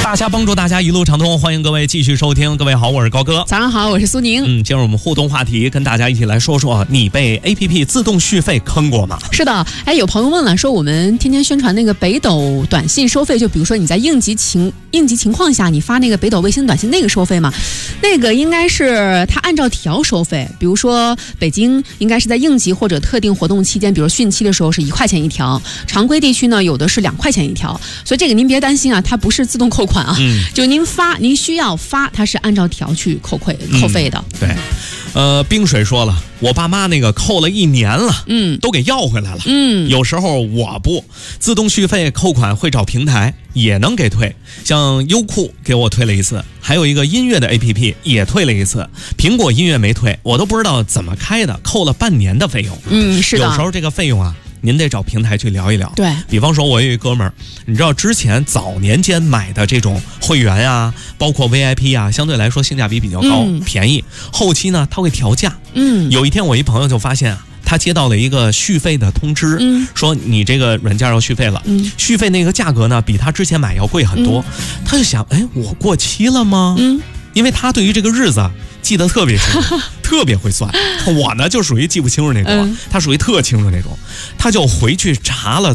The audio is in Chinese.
大家帮助大家一路畅通，欢迎各位继续收听。各位好，我是高哥。 早上好，我是苏宁。 今儿我们互动话题，跟大家一起来说说，你被 APP 自动续费坑过吗？ 是的，有朋友问了，说我们天天宣传那个北斗短信收费，就比如说你在应急情况下，你发那个北斗卫星短信那个收费嘛，那个应该是它按照条收费，比如说北京应该是在应急或者特定活动期间，比如汛期的时候是1块钱一条，常规地区呢有的是2块钱一条，所以这个您别担心啊，它不是自动扣款啊，就您需要发，它是按照条去扣费的。 对。冰水说了，我爸妈那个扣了1年了，都给要回来了。有时候我不自动续费扣款会找平台也能给退，像优酷给我退了一次，还有一个音乐的 APP 也退了一次，苹果音乐没退，我都不知道怎么开的，扣了半年的费用。 是的， 有时候这个费用啊，您得找平台去聊一聊。 对， 比方说我有一哥们儿，你知道之前早年间买的这种会员啊，包括 VIP 啊，相对来说性价比比较高，便宜。后期呢，他会调价。有一天我一朋友就发现啊，他接到了一个续费的通知，说你这个软件要续费了，续费那个价格呢比他之前买要贵很多。他就想，我过期了吗？因为他对于这个日子记得特别清楚，特别会算。我呢就属于记不清楚那种，他属于特清楚那种。他就回去查了